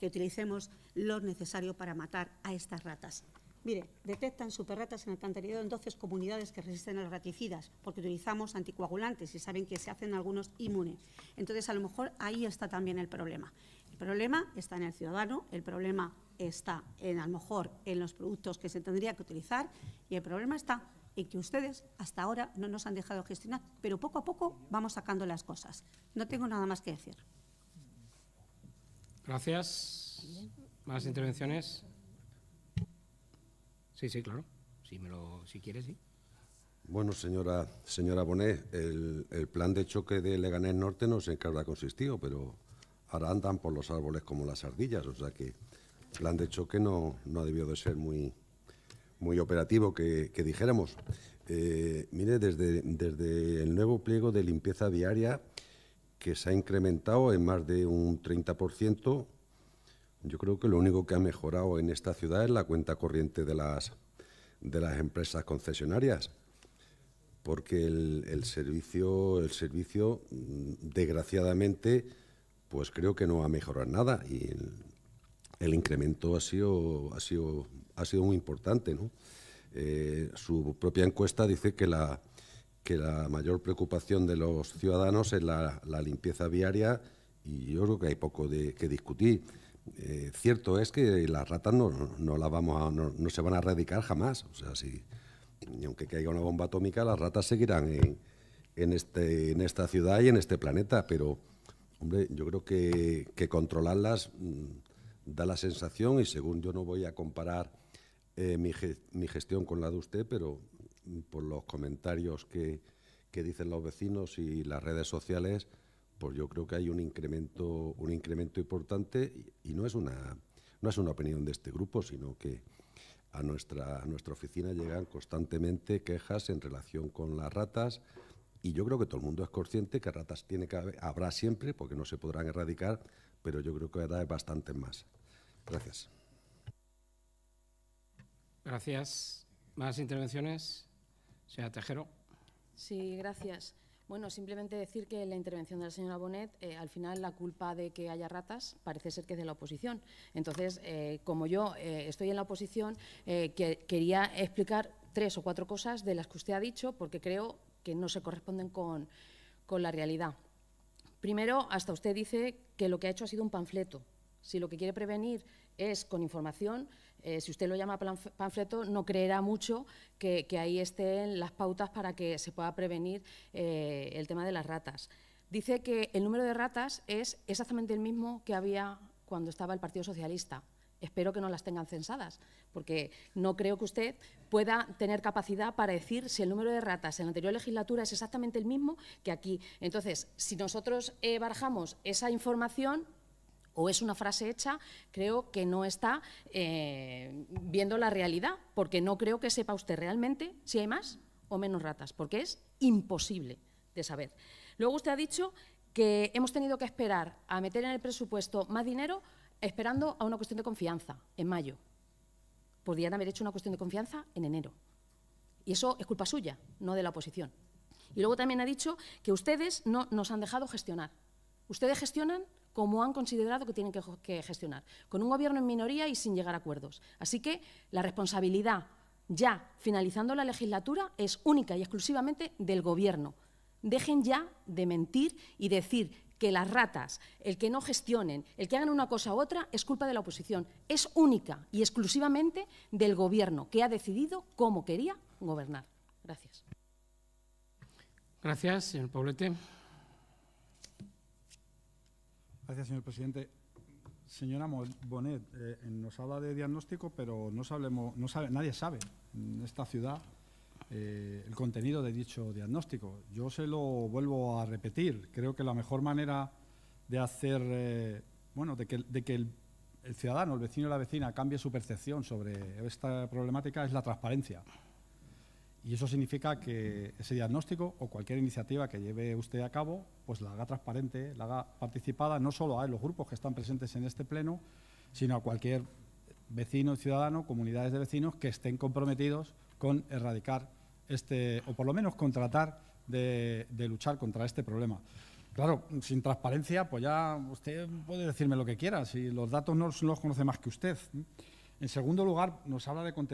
que utilicemos lo necesario para matar a estas ratas. Mire, detectan superratas en el alcantarillado en 12 comunidades que resisten a los raticidas, porque utilizamos anticoagulantes y saben que se hacen algunos inmunes. Entonces, a lo mejor ahí está también el problema. El problema está en el ciudadano, el problema está a lo mejor en los productos que se tendría que utilizar y el problema está en que ustedes hasta ahora no nos han dejado gestionar, pero poco a poco vamos sacando las cosas. No tengo nada más que decir. Gracias. ¿Más intervenciones? Sí, claro. Si quieres, sí. Bueno, señora Bonet, el plan de choque de Leganés Norte no sé en qué habrá consistido, pero ahora andan por los árboles como las ardillas, o sea que el plan de choque no ha debido de ser muy operativo, que dijéramos. Mire, desde el nuevo pliego de limpieza viaria, que se ha incrementado en más de un 30%, yo creo que lo único que ha mejorado en esta ciudad es la cuenta corriente de las empresas concesionarias, porque el servicio, desgraciadamente, pues creo que no ha mejorado nada y el incremento ha sido muy importante, ¿no? Su propia encuesta dice que la mayor preocupación de los ciudadanos es la limpieza viaria y yo creo que hay poco que discutir. Cierto es que las ratas no se van a erradicar jamás. O sea, y aunque caiga una bomba atómica, las ratas seguirán en esta ciudad y en este planeta. Pero, hombre, yo creo que controlarlas da la sensación, y según yo no voy a comparar mi gestión con la de usted, pero por los comentarios que dicen los vecinos y las redes sociales, pues yo creo que hay un incremento importante y no es una opinión de este grupo, sino que a nuestra oficina llegan constantemente quejas en relación con las ratas y yo creo que todo el mundo es consciente que ratas habrá siempre, porque no se podrán erradicar, pero yo creo que habrá bastantes más. Gracias. Gracias. ¿Más intervenciones? Señora Tejero. Sí, gracias. Bueno, simplemente decir que en la intervención de la señora Bonet, al final la culpa de que haya ratas parece ser que es de la oposición. Entonces, como yo estoy en la oposición, quería explicar 3 o 4 cosas de las que usted ha dicho, porque creo que no se corresponden con la realidad. Primero, hasta usted dice que lo que ha hecho ha sido un panfleto. Si lo que quiere prevenir es con información, si usted lo llama panfleto, no creerá mucho que ahí estén las pautas para que se pueda prevenir el tema de las ratas. Dice que el número de ratas es exactamente el mismo que había cuando estaba el Partido Socialista. Espero que no las tengan censadas, porque no creo que usted pueda tener capacidad para decir si el número de ratas en la anterior legislatura es exactamente el mismo que aquí. Entonces, si nosotros barajamos esa información, o es una frase hecha, creo que no está viendo la realidad, porque no creo que sepa usted realmente si hay más o menos ratas, porque es imposible de saber. Luego usted ha dicho que hemos tenido que esperar a meter en el presupuesto más dinero esperando a una cuestión de confianza, en mayo. Podrían haber hecho una cuestión de confianza en enero. Y eso es culpa suya, no de la oposición. Y luego también ha dicho que ustedes no nos han dejado gestionar. Ustedes gestionan como han considerado que tienen que gestionar, con un gobierno en minoría y sin llegar a acuerdos. Así que la responsabilidad, ya finalizando la legislatura, es única y exclusivamente del Gobierno. Dejen ya de mentir y decir que las ratas, el que no gestionen, el que hagan una cosa u otra, es culpa de la oposición. Es única y exclusivamente del Gobierno, que ha decidido cómo quería gobernar. Gracias. Gracias, señor Poblete. Gracias, señor presidente. Señora Bonet, nos habla de diagnóstico, pero nadie sabe en esta ciudad el contenido de dicho diagnóstico. Yo se lo vuelvo a repetir. Creo que la mejor manera de hacer, de que el ciudadano, el vecino y la vecina cambie su percepción sobre esta problemática es la transparencia. Y eso significa que ese diagnóstico o cualquier iniciativa que lleve usted a cabo, pues la haga transparente, la haga participada, no solo a los grupos que están presentes en este pleno, sino a cualquier vecino, ciudadano, comunidades de vecinos que estén comprometidos con erradicar o por lo menos con tratar de luchar contra este problema. Claro, sin transparencia, pues ya usted puede decirme lo que quiera, si los datos no los conoce más que usted. En segundo lugar, nos habla de contenido.